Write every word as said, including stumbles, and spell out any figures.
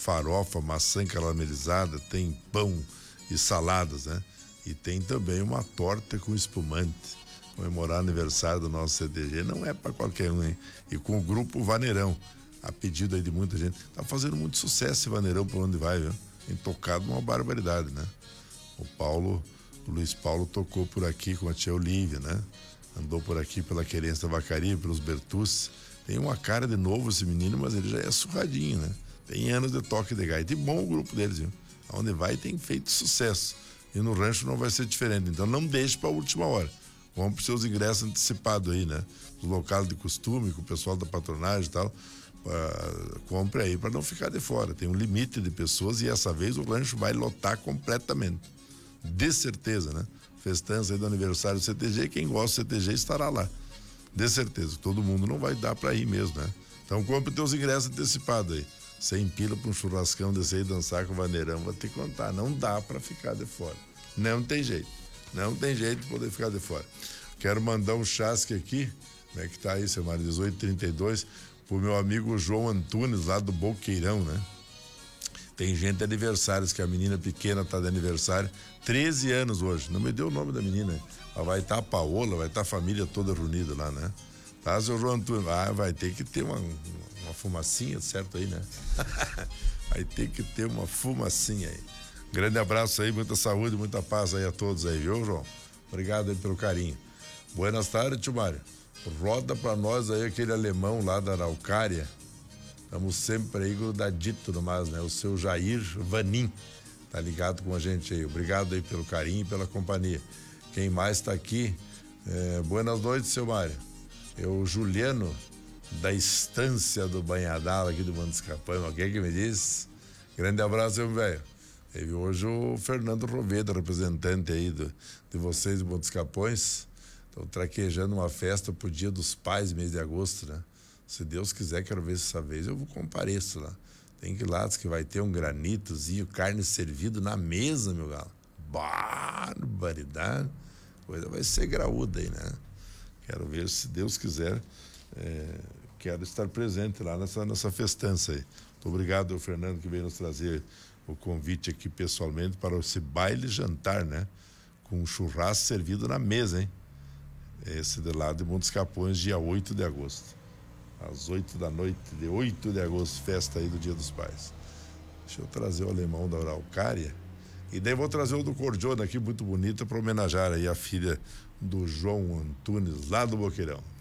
farofa, maçã caramelizada, tem pão e saladas, né? E tem também uma torta com espumante. Comemorar o aniversário do nosso C T G não é para qualquer um, hein? E com o grupo Vaneirão, a pedido aí de muita gente. Tá fazendo muito sucesso esse Vaneirão por onde vai, viu? Tem tocado uma barbaridade, né? O Paulo, o Luiz Paulo tocou por aqui com a tia Olívia, né? Andou por aqui pela Querência da Vacaria, pelos Bertucci. Tem uma cara de novo esse menino, mas ele já é surradinho, né? Tem anos de toque de gaita. E bom o grupo deles, viu? Aonde vai tem feito sucesso. E no rancho não vai ser diferente. Então não deixe para a última hora. Compre seus ingressos antecipados aí, né? Os locais de costume, com o pessoal da patronagem e tal. Uh, compre aí para não ficar de fora. Tem um limite de pessoas e essa vez o rancho vai lotar completamente. De certeza, né? Festança aí do aniversário do C T G, quem gosta do C T G estará lá. De certeza, todo mundo não vai dar para ir mesmo, né? Então compre teus ingressos antecipados aí. Sem pila para um churrascão desse aí, dançar com o Vaneirão, vou te contar, não dá para ficar de fora. Não tem jeito. Não tem jeito de poder ficar de fora. Quero mandar um chasque aqui, como é que tá aí, seu Mário? dezoito e trinta e dois, pro meu amigo João Antunes, lá do Boqueirão, né? Tem gente de aniversários, que a menina pequena tá de aniversário, treze anos hoje. Não me deu o nome da menina. Ela vai estar tá a Paola, vai estar tá a família toda reunida lá, né? Tá, seu João Antunes? Ah, vai ter que ter uma, uma fumacinha, certo aí, né? Vai ter que ter uma fumacinha aí. Grande abraço aí, muita saúde, muita paz aí a todos aí, viu, João? Obrigado aí pelo carinho. Buenas tardes, tio Mário. Roda pra nós aí aquele alemão lá da Araucária. Estamos sempre aí grudadito nomás, né? O seu Jair Vanim tá ligado com a gente aí. Obrigado aí pelo carinho e pela companhia. Quem mais tá aqui? É, buenas noites, seu Mário. Eu, Juliano, da Estância do Banhadal aqui do Montes Capão. Alguém que me diz? Grande abraço, meu velho. Teve hoje o Fernando Roveda, representante aí do, de vocês de Montes Capões. Estão traquejando uma festa pro Dia dos Pais, mês de agosto, né? Se Deus quiser, quero ver se essa vez eu vou compareço lá. Tem que ir lá, diz que vai ter um granitozinho, carne servido na mesa, meu galo. Barbaridade. Coisa vai ser graúda aí, né? Quero ver se Deus quiser. É, quero estar presente lá nessa, nessa festança aí. Muito obrigado ao Fernando que veio nos trazer o convite aqui pessoalmente para esse baile jantar, né? Com um churrasco servido na mesa, hein? Esse de lá de Montes Capões, dia oito de agosto. Às oito da noite, de oito de agosto, festa aí do Dia dos Pais. Deixa eu trazer o alemão da Araucária. E daí vou trazer o do Cordiona aqui, muito bonita, para homenagear aí a filha do João Antunes, lá do Boqueirão.